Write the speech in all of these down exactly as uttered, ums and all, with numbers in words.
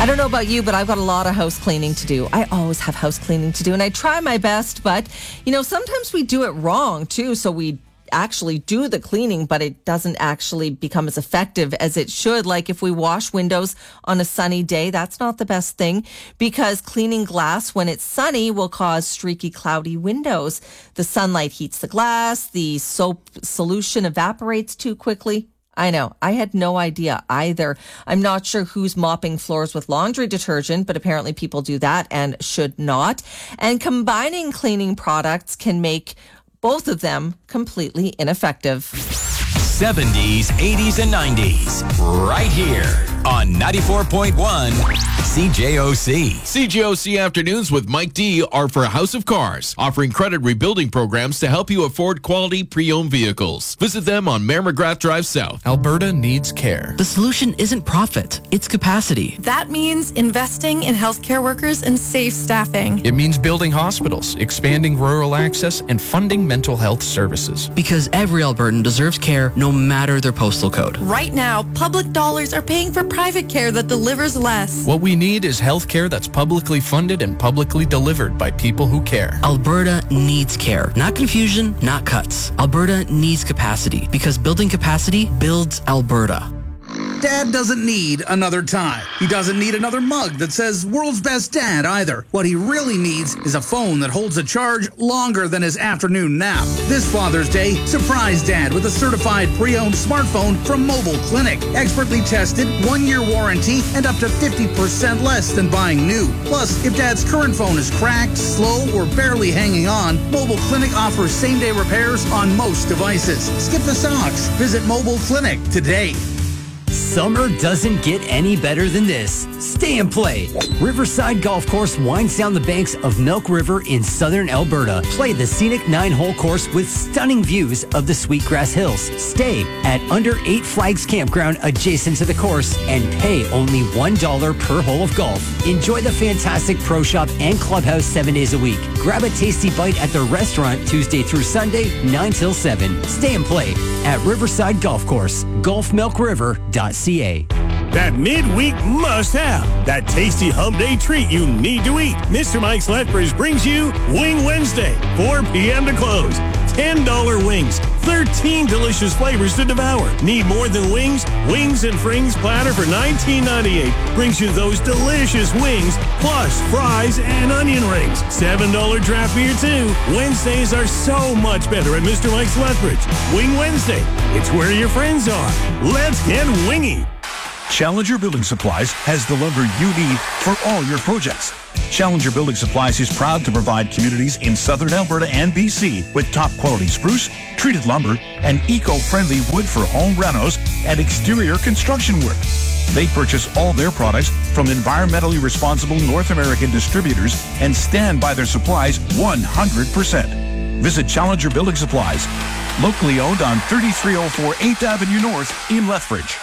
I don't know about you, but I've got a lot of house cleaning to do. I always have house cleaning to do, and I try my best, but, you know, sometimes we do it wrong, too, so we actually do the cleaning, but it doesn't actually become as effective as it should. Like if we wash windows on a sunny day, that's not the best thing, because cleaning glass when it's sunny will cause streaky, cloudy windows. The sunlight heats the glass, the soap solution evaporates too quickly. I know. I had no idea either. I'm not sure who's mopping floors with laundry detergent, but apparently people do that and should not. And combining cleaning products can make both of them completely ineffective. seventies, eighties, and nineties. Right here on ninety-four point one C J O C. C J O C Afternoons with Mike D are for House of Cars, offering credit rebuilding programs to help you afford quality pre-owned vehicles. Visit them on Mayor McGrath Drive South. Alberta needs care. The solution isn't profit, it's capacity. That means investing in healthcare workers and safe staffing. It means building hospitals, expanding rural access, and funding mental health services. Because every Albertan deserves care no matter their postal code. Right now, public dollars are paying for private care that delivers less. What we need is health care that's publicly funded and publicly delivered by people who care. Alberta needs care. Not confusion, not cuts. Alberta needs capacity, because building capacity builds Alberta. Dad doesn't need another tie. He doesn't need another mug that says world's best dad either. What he really needs is a phone that holds a charge longer than his afternoon nap. This Father's Day, surprise Dad with a certified pre-owned smartphone from Mobile Clinic. Expertly tested, one-year warranty, and up to fifty percent less than buying new. Plus, if Dad's current phone is cracked, slow, or barely hanging on, Mobile Clinic offers same-day repairs on most devices. Skip the socks. Visit Mobile Clinic today. Summer doesn't get any better than this. Stay and play. Riverside Golf Course winds down the banks of Milk River in southern Alberta. Play the scenic nine-hole course with stunning views of the Sweetgrass Hills. Stay at Under Eight Flags Campground adjacent to the course and pay only one dollar per hole of golf. Enjoy the fantastic pro shop and clubhouse seven days a week. Grab a tasty bite at the restaurant Tuesday through Sunday, nine till seven. Stay and play at Riverside Golf Course, golf milk river dot c a. That midweek must-have, that tasty hump day treat you need to eat. Mister Mike's Lethbridge brings you Wing Wednesday, four p.m. to close. ten dollar wings, thirteen delicious flavors to devour. Need more than wings? Wings and Frings platter for nineteen ninety-eight brings you those delicious wings, plus fries and onion rings. seven dollar draft beer too. Wednesdays are so much better at Mister Mike's Lethbridge. Wing Wednesday, it's where your friends are. Let's get wingy. Challenger Building Supplies has the lumber you need for all your projects. Challenger Building Supplies is proud to provide communities in southern Alberta and B C with top quality spruce, treated lumber, and eco-friendly wood for home renos and exterior construction work. They purchase all their products from environmentally responsible North American distributors and stand by their supplies one hundred percent. Visit Challenger Building Supplies, locally owned on thirty-three oh four eighth Avenue North in Lethbridge.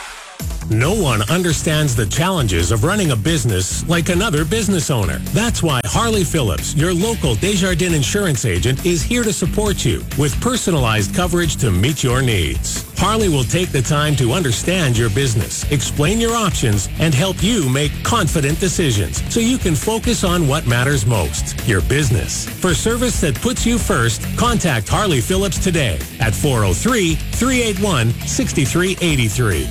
No one understands the challenges of running a business like another business owner. That's why Harley Phillips, your local Desjardins insurance agent, is here to support you with personalized coverage to meet your needs. Harley will take the time to understand your business, explain your options, and help you make confident decisions so you can focus on what matters most, your business. For service that puts you first, contact Harley Phillips today at four oh three, three eight one, six three eight three.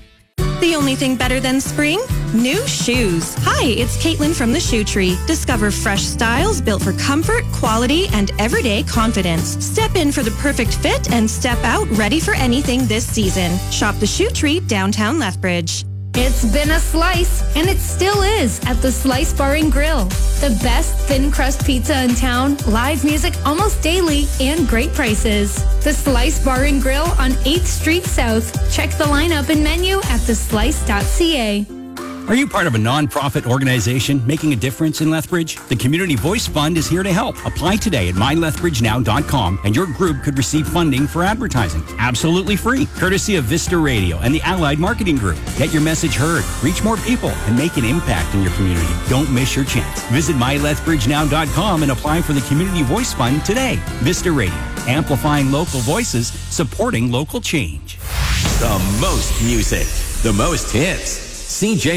The only thing better than spring? New shoes. Hi, it's Caitlin from the Shoe Tree. Discover fresh styles built for comfort, quality, and everyday confidence. Step in for the perfect fit and step out ready for anything this season. Shop the Shoe Tree, downtown Lethbridge. It's been a slice, and it still is, at the Slice Bar and Grill. The best thin crust pizza in town, live music almost daily, and great prices. The Slice Bar and Grill on eighth Street South. Check the lineup and menu at the slice dot c a. Are you part of a non-profit organization making a difference in Lethbridge? The Community Voice Fund is here to help. Apply today at my lethbridge now dot com and your group could receive funding for advertising. Absolutely free, courtesy of Vista Radio and the Allied Marketing Group. Get your message heard, reach more people, and make an impact in your community. Don't miss your chance. Visit my lethbridge now dot com and apply for the Community Voice Fund today. Vista Radio, amplifying local voices, supporting local change. The most music, the most hits. C J